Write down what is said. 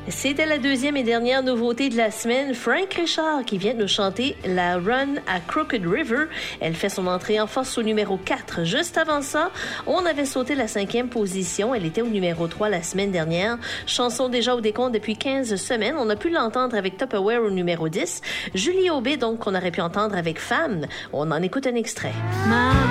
C'était la deuxième et dernière nouveauté de la semaine, Frank Richard qui vient de nous chanter la Run à Crooked River. Elle fait son entrée en force au numéro 4. Juste avant ça, on avait sauté la 5e position. Elle était au numéro 3 la semaine dernière. Chanson déjà au décompte depuis 15 semaines. On a pu l'entendre avec Tupperware au numéro 10. Julie Aubé, donc, qu'on aurait pu entendre avec Femme. On en écoute un extrait. Maman.